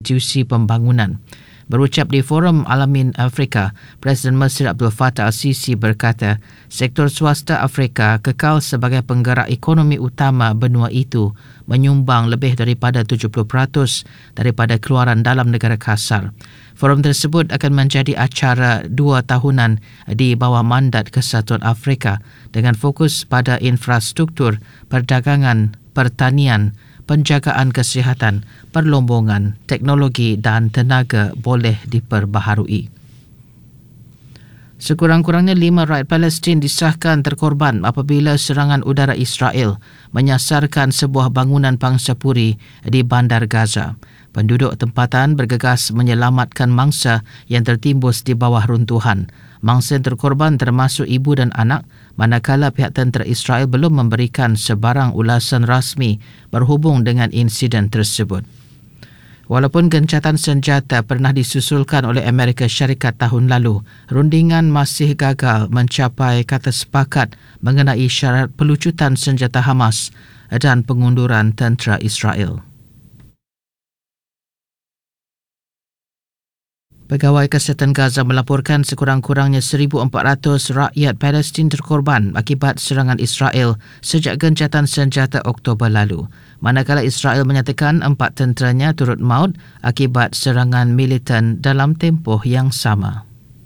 institusi pembangunan. Berucap di Forum Alamin Afrika, Presiden Mesir Abdul Fattah al-Sisi berkata, sektor swasta Afrika kekal sebagai penggerak ekonomi utama benua itu, menyumbang lebih daripada 70% daripada keluaran dalam negara kasar. Forum tersebut akan menjadi acara 2 tahunan di bawah mandat Kesatuan Afrika dengan fokus pada infrastruktur, perdagangan, pertanian, penjagaan kesihatan, perlombongan, teknologi dan tenaga boleh diperbaharui. Sekurang-kurangnya 5 rakyat Palestin disahkan terkorban apabila serangan udara Israel menyasarkan sebuah bangunan pangsapuri di Bandar Gaza. Penduduk tempatan bergegas menyelamatkan mangsa yang tertimbus di bawah runtuhan. Mangsa yang terkorban termasuk ibu dan anak, manakala pihak tentera Israel belum memberikan sebarang ulasan rasmi berhubung dengan insiden tersebut. Walaupun gencatan senjata pernah disusulkan oleh Amerika Syarikat tahun lalu, rundingan masih gagal mencapai kata sepakat mengenai syarat pelucutan senjata Hamas dan pengunduran tentera Israel. Pegawai Kesihatan Gaza melaporkan sekurang-kurangnya 1,400 rakyat Palestin terkorban akibat serangan Israel sejak gencatan senjata Oktober lalu. Manakala Israel menyatakan 4 tenteranya turut maut akibat serangan militan dalam tempoh yang sama.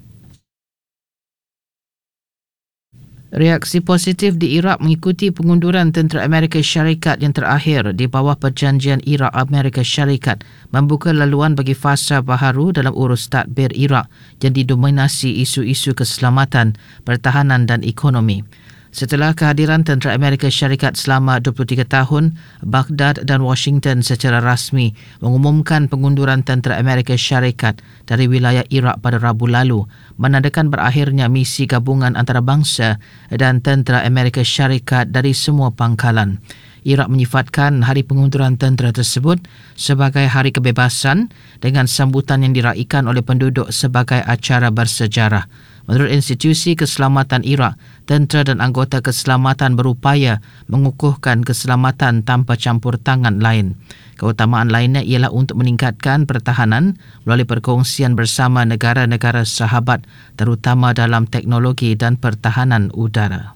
Reaksi positif di Iraq mengikuti pengunduran tentera Amerika Syarikat yang terakhir di bawah perjanjian Iraq-Amerika Syarikat membuka laluan bagi fasa baharu dalam urus tadbir Iraq yang didominasi isu-isu keselamatan, pertahanan dan ekonomi. Setelah kehadiran tentera Amerika Syarikat selama 23 tahun, Baghdad dan Washington secara rasmi mengumumkan pengunduran tentera Amerika Syarikat dari wilayah Iraq pada Rabu lalu, menandakan berakhirnya misi gabungan antarabangsa dan tentera Amerika Syarikat dari semua pangkalan. Iraq menyifatkan hari pengunduran tentera tersebut sebagai hari kebebasan dengan sambutan yang diraikan oleh penduduk sebagai acara bersejarah. Menurut Institusi Keselamatan Iraq, tentera dan anggota keselamatan berupaya mengukuhkan keselamatan tanpa campur tangan lain. Keutamaan lainnya ialah untuk meningkatkan pertahanan melalui perkongsian bersama negara-negara sahabat, terutama dalam teknologi dan pertahanan udara.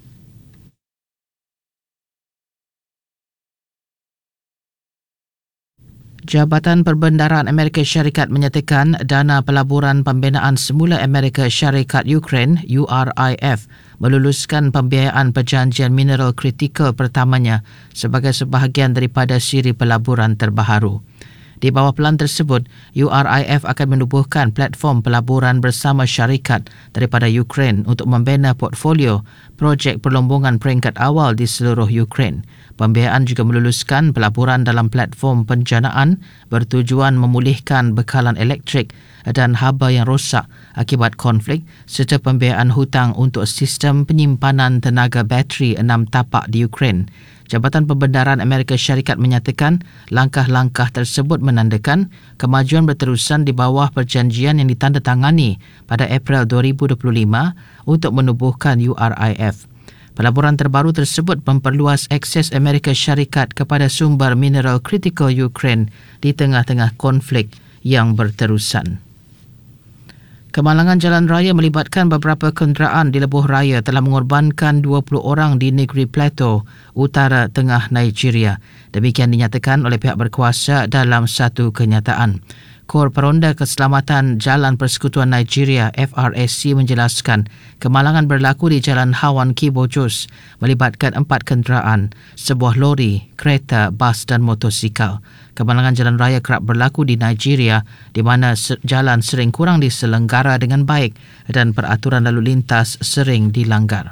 Jabatan Perbendaharaan Amerika Syarikat menyatakan dana pelaburan pembinaan semula Amerika Syarikat Ukraine URIF meluluskan pembiayaan perjanjian mineral kritikal pertamanya sebagai sebahagian daripada siri pelaburan terbaharu. Di bawah pelan tersebut, URIF akan menubuhkan platform pelaburan bersama syarikat daripada Ukraine untuk membina portfolio projek perlombongan peringkat awal di seluruh Ukraine. Pembiayaan juga meluluskan pelaburan dalam platform penjanaan bertujuan memulihkan bekalan elektrik dan haba yang rosak akibat konflik serta pembiayaan hutang untuk sistem penyimpanan tenaga bateri 6 tapak di Ukraine. Jabatan Perbendaharaan Amerika Syarikat menyatakan langkah-langkah tersebut menandakan kemajuan berterusan di bawah perjanjian yang ditandatangani pada April 2025 untuk menubuhkan URIF. Pelaburan terbaru tersebut memperluas akses Amerika Syarikat kepada sumber mineral kritikal Ukraine di tengah-tengah konflik yang berterusan. Kemalangan jalan raya melibatkan beberapa kenderaan di lebuh raya telah mengorbankan 20 orang di negeri Plateau, utara tengah Nigeria. Demikian dinyatakan oleh pihak berkuasa dalam satu kenyataan. Kor Peronda Keselamatan Jalan Persekutuan Nigeria FRSC menjelaskan kemalangan berlaku di Jalan Hawan Kibojos melibatkan 4 kenderaan, sebuah lori, kereta, bas dan motosikal. Kemalangan jalan raya kerap berlaku di Nigeria di mana jalan sering kurang diselenggara dengan baik dan peraturan lalu lintas sering dilanggar.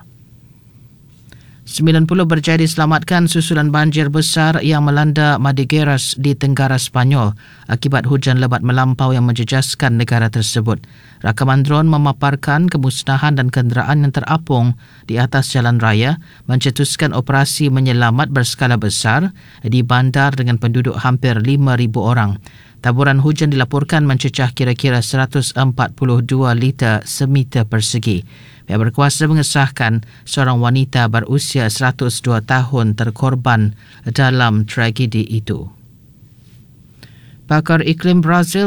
90 berjaya diselamatkan susulan banjir besar yang melanda Madigueras di tenggara Spanyol akibat hujan lebat melampau yang menjejaskan negara tersebut. Rakaman drone memaparkan kemusnahan dan kenderaan yang terapung di atas jalan raya mencetuskan operasi menyelamat berskala besar di bandar dengan penduduk hampir 5,000 orang. Taburan hujan dilaporkan mencecah kira-kira 142 liter semeter persegi. Pihak berkuasa mengesahkan seorang wanita berusia 102 tahun terkorban dalam tragedi itu. Pakar iklim Brazil